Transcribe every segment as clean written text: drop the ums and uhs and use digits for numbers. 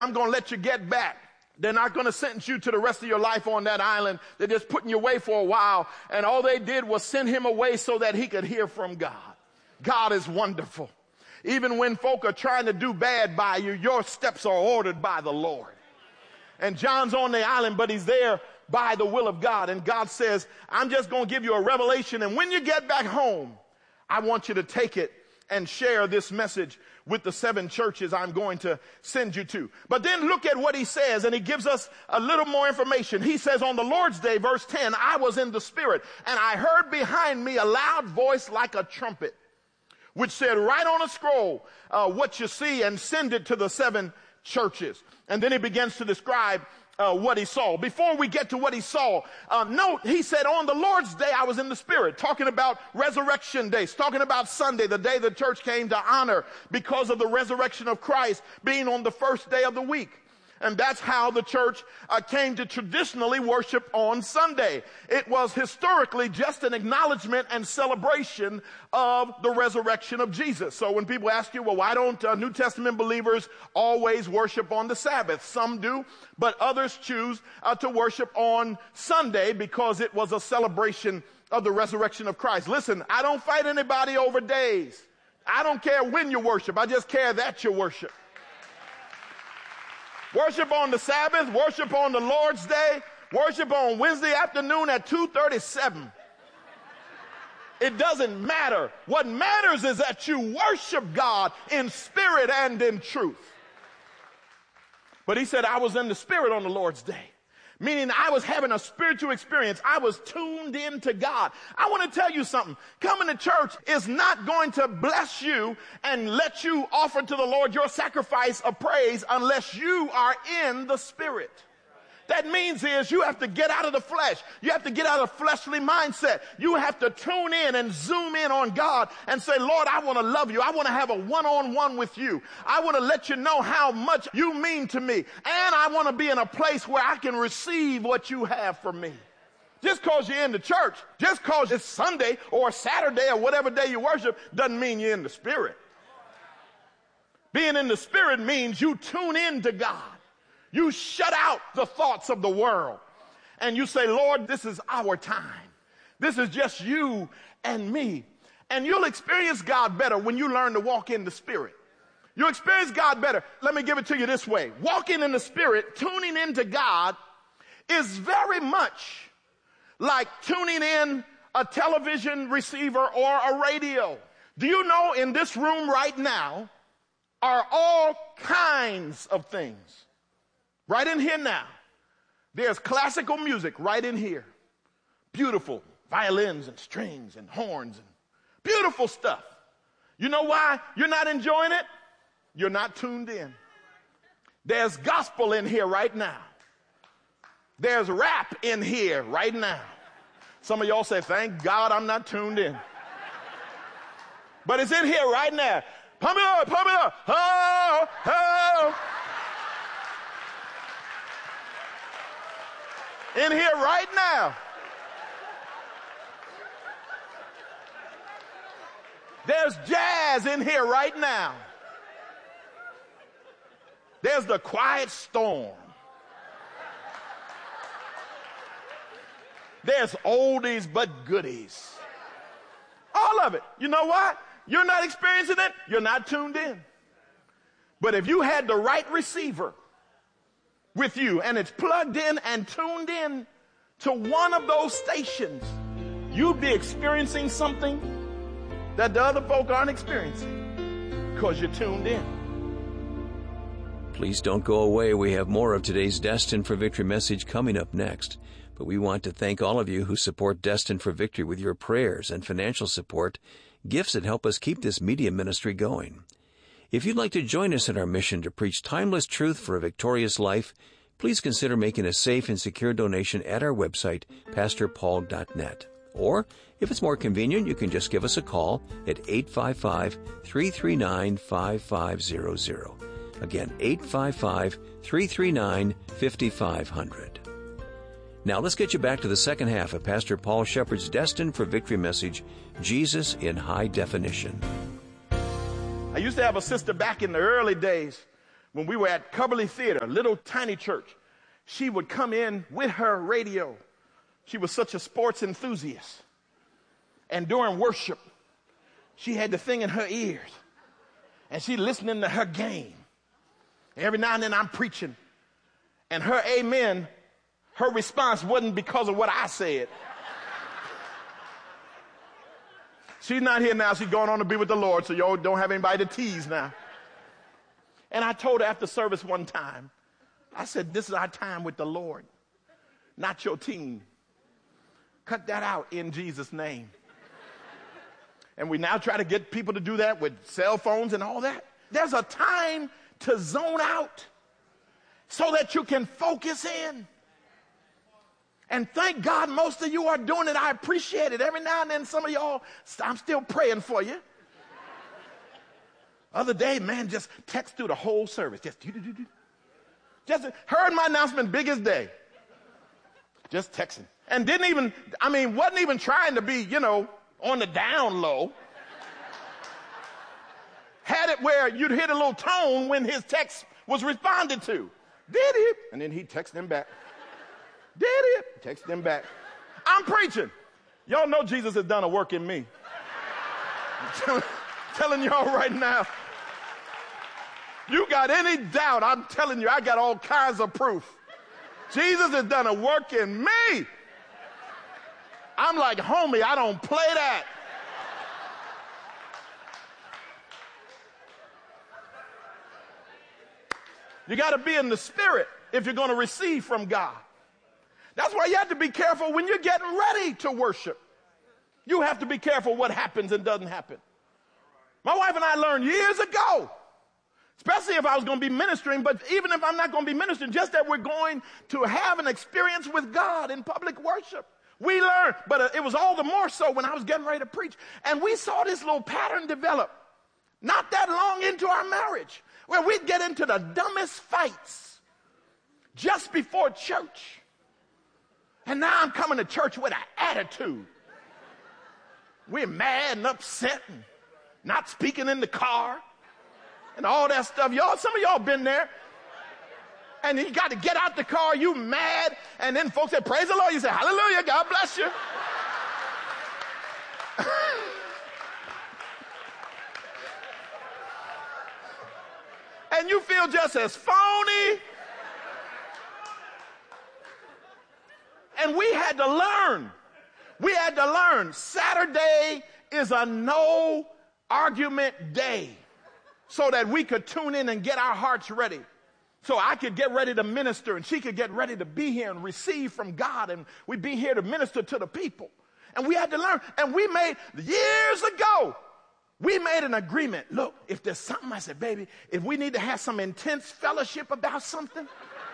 I'm going to let you get back. They're not going to sentence you to the rest of your life on that island. They're just putting you away for a while. And all they did was send him away so that he could hear from God. God is wonderful. Even when folk are trying to do bad by you, your steps are ordered by the Lord. And John's on the island, but he's there by the will of God. And God says, I'm just going to give you a revelation. And when you get back home, I want you to take it and share this message with the 7 churches I'm going to send you to. But then look at what he says, and he gives us a little more information. He says, on the Lord's day, verse 10, I was in the Spirit, and I heard behind me a loud voice like a trumpet, which said, write on a scroll what you see and send it to the 7 churches. And then he begins to describe what he saw. Before we get to what he saw, note, he said, on the Lord's day, I was in the Spirit, talking about resurrection days, talking about Sunday, the day the church came to honor because of the resurrection of Christ being on the first day of the week. And that's how the church came to traditionally worship on Sunday. It was historically just an acknowledgement and celebration of the resurrection of Jesus. So when people ask you, well, why don't New Testament believers always worship on the Sabbath? Some do, but others choose to worship on Sunday because it was a celebration of the resurrection of Christ. Listen, I don't fight anybody over days. I don't care when you worship. I just care that you worship. Worship on the Sabbath, worship on the Lord's Day, worship on Wednesday afternoon at 2:37. It doesn't matter. What matters is that you worship God in spirit and in truth. But he said, I was in the Spirit on the Lord's day. Meaning I was having a spiritual experience. I was tuned in to God. I want to tell you something. Coming to church is not going to bless you and let you offer to the Lord your sacrifice of praise unless you are in the Spirit. That means is you have to get out of the flesh. You have to get out of fleshly mindset. You have to tune in and zoom in on God and say, Lord, I want to love you. I want to have a one-on-one with you. I want to let you know how much you mean to me. And I want to be in a place where I can receive what you have for me. Just because you're in the church, just because it's Sunday or Saturday or whatever day you worship, doesn't mean you're in the Spirit. Being in the Spirit means you tune in to God. You shut out the thoughts of the world and you say, Lord, this is our time. This is just you and me. And you'll experience God better when you learn to walk in the Spirit. You'll experience God better. Let me give it to you this way. Walking in the Spirit, tuning into God is very much like tuning in a television receiver or a radio. Do you know in this room right now are all kinds of things? Right in here now, there's classical music right in here. Beautiful violins and strings and horns and beautiful stuff. You know why you're not enjoying it? You're not tuned in. There's gospel in here right now. There's rap in here right now. Some of y'all say, thank God I'm not tuned in. But it's in here right now. Pump it up, pump it up. Oh, oh. In here right now. There's jazz in here right now. There's the quiet storm. There's oldies but goodies. All of it. You know what? You're not experiencing it. You're not tuned in. But if you had the right receiver with you and it's plugged in and tuned in to one of those stations, you'd be experiencing something that the other folk aren't experiencing because you're tuned in. Please don't go away. We have more of today's Destined for Victory message coming up next. But we want to thank all of you who support Destined for Victory with your prayers and financial support, gifts that help us keep this media ministry going. If you'd like to join us in our mission to preach timeless truth for a victorious life, please consider making a safe and secure donation at our website, pastorpaul.net. Or, if it's more convenient, you can just give us a call at 855-339-5500. Again, 855-339-5500. Now let's get you back to the second half of Pastor Paul Shepherd's Destined for Victory message, Jesus in High Definition. I used to have a sister back in the early days When we were at Cubberley Theater, a little tiny church, she would come in with her radio. She was such a sports enthusiast. And during worship, she had the thing in her ears. And she listening to her game. Every now and then I'm preaching. And her amen, her response wasn't because of what I said. She's not here now. She's going on to be with the Lord, so y'all don't have anybody to tease now. And I told her after service one time, I said, this is our time with the Lord, not your team. Cut that out in Jesus' name. And we now try to get people to do that with cell phones and all that. There's a time to zone out so that you can focus in. And thank God most of you are doing it. I appreciate it. Every now and then some of y'all, I'm still praying for you. Other day, man, just text through the whole service. Just heard my announcement, biggest day. Just texting. And wasn't even trying to be, on the down low. Had it where you'd hit a little tone when his text was responded to. Did he? And then he'd text them back. Did he? Text them back. I'm preaching. Y'all know Jesus has done a work in me. I'm telling y'all right now. You got any doubt, I'm telling you, I got all kinds of proof. Jesus has done a work in me. I'm like, homie, I don't play that. You got to be in the spirit if you're going to receive from God. That's why you have to be careful when you're getting ready to worship. You have to be careful what happens and doesn't happen. My wife and I learned years ago, especially if I was going to be ministering, but even if I'm not going to be ministering, just that we're going to have an experience with God in public worship. We learned, but it was all the more so when I was getting ready to preach. And we saw this little pattern develop not that long into our marriage, where we'd get into the dumbest fights just before church. And now I'm coming to church with an attitude. We're mad and upset and not speaking in the car and all that stuff. Y'all, some of y'all been there. And you got to get out the car, you mad, and then folks say, praise the Lord. You say, hallelujah, God bless you. And you feel just as phony. And we had to learn. Saturday is a no argument day so that we could tune in and get our hearts ready. So I could get ready to minister and she could get ready to be here and receive from God, and we'd be here to minister to the people. And we had to learn. And we made, years ago, we made an agreement. Look, if there's something, I said, baby, if we need to have some intense fellowship about something,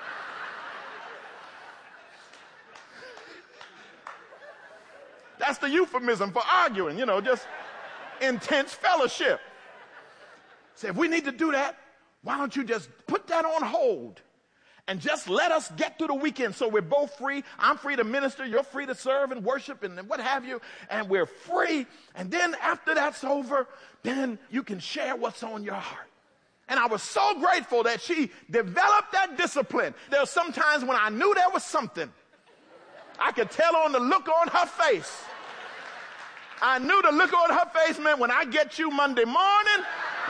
that's the euphemism for arguing, just intense fellowship. So if we need to do that, why don't you just put that on hold and just let us get through the weekend so we're both free. I'm free to minister. You're free to serve and worship and what have you. And we're free. And then after that's over, then you can share what's on your heart. And I was so grateful that she developed that discipline. There were some times when I knew there was something. I could tell on the look on her face. I knew the look on her face meant when I get you Monday morning,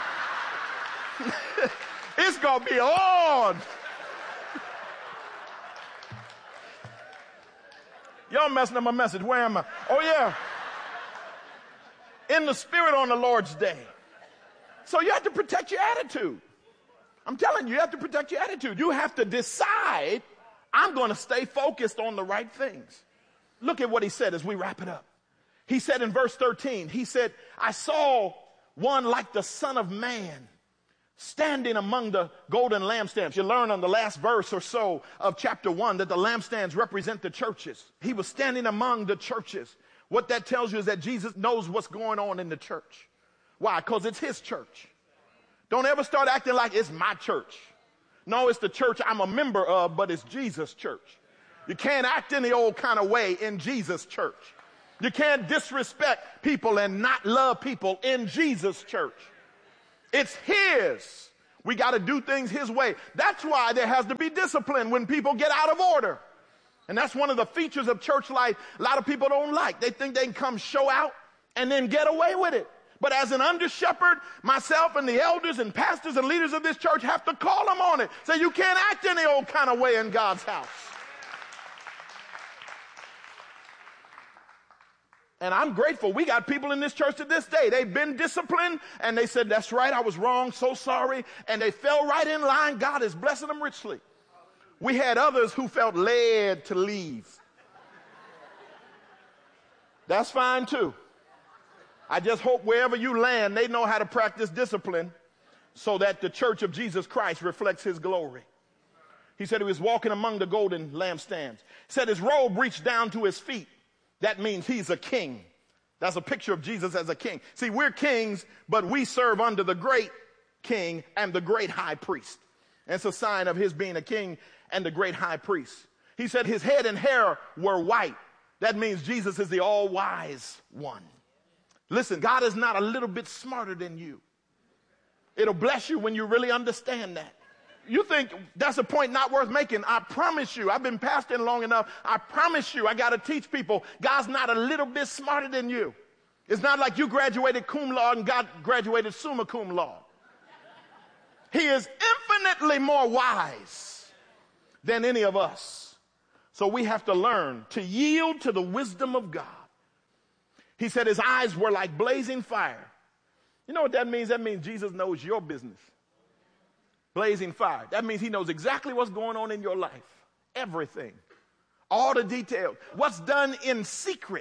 it's going to be on. Y'all messing up my message. Where am I? Oh, yeah. In the spirit on the Lord's day. So you have to protect your attitude. I'm telling you, you have to protect your attitude. You have to decide, I'm going to stay focused on the right things. Look at what he said as we wrap it up. He said in verse 13, he said, I saw one like the Son of Man standing among the golden lampstands. You learn on the last verse or so of chapter 1 that the lampstands represent the churches. He was standing among the churches. What that tells you is that Jesus knows what's going on in the church. Why? Because it's his church. Don't ever start acting like it's my church. No, it's the church I'm a member of, but it's Jesus' church. You can't act any old kind of way in Jesus' church. You can't disrespect people and not love people in Jesus' church. It's his. We got to do things his way. That's why there has to be discipline when people get out of order. And that's one of the features of church life a lot of people don't like. They think they can come show out and then get away with it. But as an under shepherd, myself and the elders and pastors and leaders of this church have to call them on it. Say, you can't act any old kind of way in God's house. And I'm grateful. We got people in this church to this day. They've been disciplined, and they said, that's right, I was wrong, so sorry. And they fell right in line. God is blessing them richly. We had others who felt led to leave. That's fine, too. I just hope wherever you land, they know how to practice discipline so that the church of Jesus Christ reflects his glory. He said he was walking among the golden lampstands. He said his robe reached down to his feet. That means he's a king. That's a picture of Jesus as a king. See, we're kings, but we serve under the great king and the great high priest. And it's a sign of his being a king and the great high priest. He said his head and hair were white. That means Jesus is the all-wise one. Listen, God is not a little bit smarter than you. It'll bless you when you really understand that. You think that's a point not worth making. I promise you, I've been pastoring long enough. I promise you, I got to teach people, God's not a little bit smarter than you. It's not like you graduated cum laude and God graduated summa cum laude. He is infinitely more wise than any of us. So we have to learn to yield to the wisdom of God. He said his eyes were like blazing fire. You know what that means? That means Jesus knows your business. Blazing fire. That means he knows exactly what's going on in your life. Everything. All the details. What's done in secret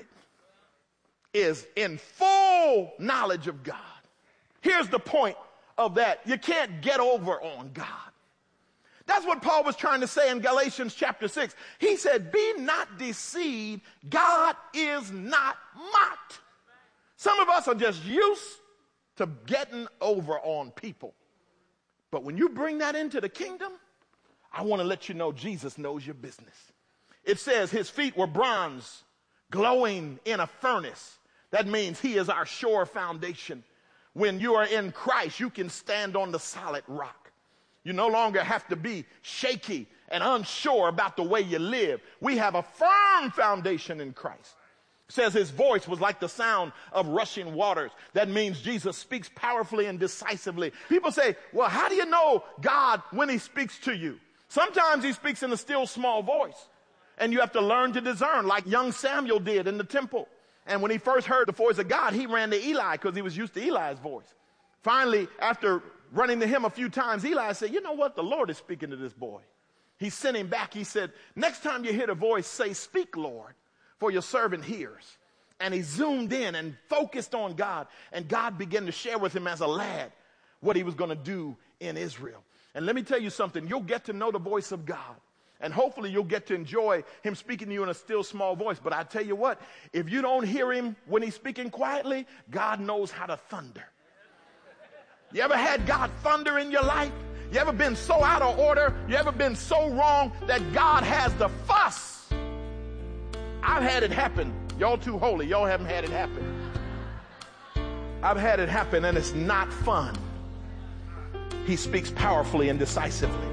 is in full knowledge of God. Here's the point of that. You can't get over on God. That's what Paul was trying to say in Galatians chapter 6. He said, be not deceived. God is not mocked. Some of us are just used to getting over on people. But when you bring that into the kingdom, I want to let you know Jesus knows your business. It says his feet were bronze, glowing in a furnace. That means he is our sure foundation. When you are in Christ, you can stand on the solid rock. You no longer have to be shaky and unsure about the way you live. We have a firm foundation in Christ. It says his voice was like the sound of rushing waters. That means Jesus speaks powerfully and decisively. People say, well, how do you know God when he speaks to you? Sometimes he speaks in a still small voice. And you have to learn to discern like young Samuel did in the temple. And when he first heard the voice of God, he ran to Eli because he was used to Eli's voice. Finally, after running to him a few times, Eli said, you know what? The Lord is speaking to this boy. He sent him back. He said, next time you hear the voice, say, speak, Lord, for your servant hears. And he zoomed in and focused on God. And God began to share with him as a lad what he was going to do in Israel. And let me tell you something. You'll get to know the voice of God. And hopefully you'll get to enjoy him speaking to you in a still small voice. But I tell you what, if you don't hear him when he's speaking quietly, God knows how to thunder. You ever had God thunder in your life? You ever been so out of order? You ever been so wrong that God has the fuss? I've had it happen. Y'all too holy. Y'all haven't had it happen. I've had it happen, and it's not fun. He speaks powerfully and decisively.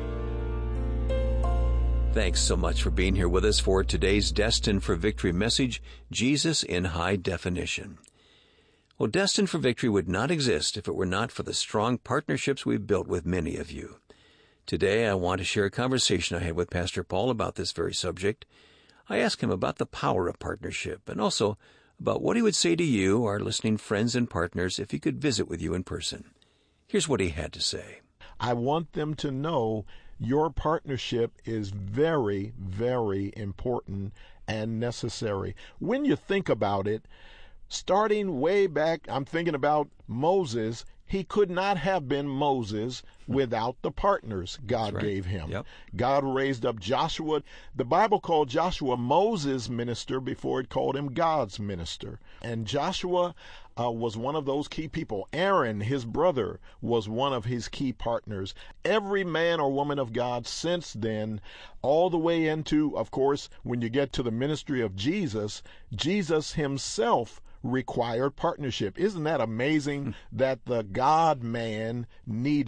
Thanks so much for being here with us for today's Destined for Victory message, Jesus in High Definition. Well, Destined for Victory would not exist if it were not for the strong partnerships we've built with many of you. Today, I want to share a conversation I had with Pastor Paul about this very subject. I asked him about the power of partnership and also about what he would say to you, our listening friends and partners, if he could visit with you in person. Here's what he had to say. I want them to know your partnership is very, very important and necessary. When you think about it, starting way back, I'm thinking about Moses. He could not have been Moses without the partners God gave him. Yep. God raised up Joshua. The Bible called Joshua Moses' minister before it called him God's minister. And Joshua was one of those key people. Aaron, his brother, was one of his key partners. Every man or woman of God since then, all the way into, of course, when you get to the ministry of Jesus, Jesus himself required partnership. Isn't that amazing that the God-man needed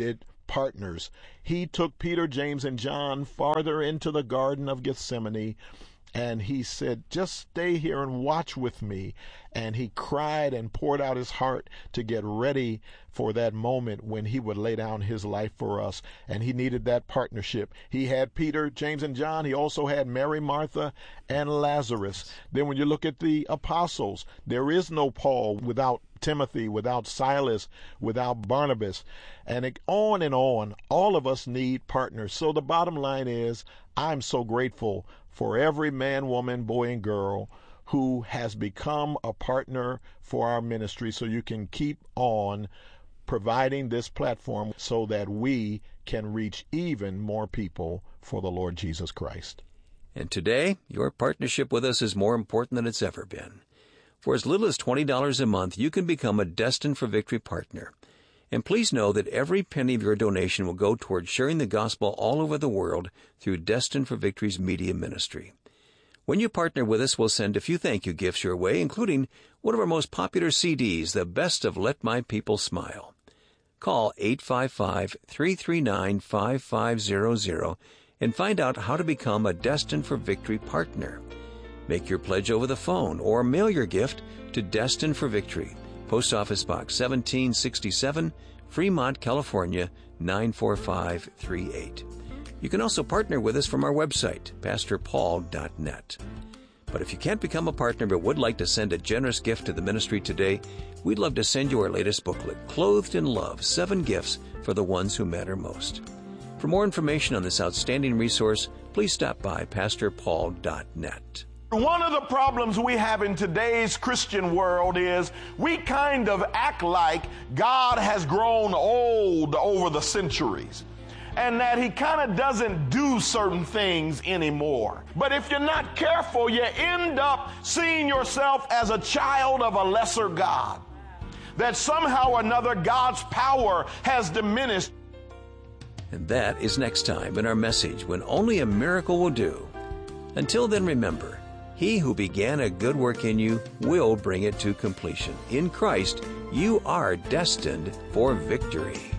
partners. He took Peter, James, and John farther into the Garden of Gethsemane, and he said, just stay here and watch with me. And he cried and poured out his heart to get ready for that moment when he would lay down his life for us. And he needed that partnership. He had Peter, James, and John. He also had Mary, Martha, and Lazarus. Then when you look at the apostles, there is no Paul without Timothy, without Silas, without Barnabas, and on and on. All of us need partners. So the bottom line is, I'm so grateful for every man, woman, boy, and girl who has become a partner for our ministry, so you can keep on providing this platform so that we can reach even more people for the Lord Jesus Christ. And today, your partnership with us is more important than it's ever been. For as little as $20 a month, you can become a Destined for Victory partner. And please know that every penny of your donation will go toward sharing the gospel all over the world through Destined for Victory's media ministry. When you partner with us, we'll send a few thank you gifts your way, including one of our most popular CDs, The Best of Let My People Smile. Call 855-339-5500 and find out how to become a Destined for Victory partner. Make your pledge over the phone or mail your gift to Destined for Victory, Post Office Box 1767, Fremont, California, 94538. You can also partner with us from our website, pastorpaul.net. But if you can't become a partner but would like to send a generous gift to the ministry today, we'd love to send you our latest booklet, Clothed in Love, 7 Gifts for the Ones Who Matter Most. For more information on this outstanding resource, please stop by pastorpaul.net. One of the problems we have in today's Christian world is we kind of act like God has grown old over the centuries, and that he kind of doesn't do certain things anymore. But if you're not careful, you end up seeing yourself as a child of a lesser God, that somehow or another God's power has diminished. And that is next time in our message, When Only a Miracle Will Do. Until then, remember, he who began a good work in you will bring it to completion. In Christ, you are destined for victory.